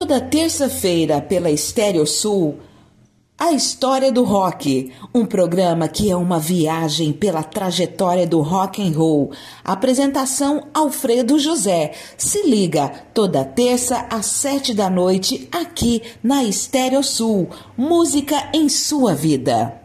Toda terça-feira pela Estéreo Sul, A História do Rock, um programa que é uma viagem pela trajetória do rock and roll. Apresentação Alfredo José. Se liga, toda terça às 7 da noite, aqui na Estéreo Sul. Música em sua vida.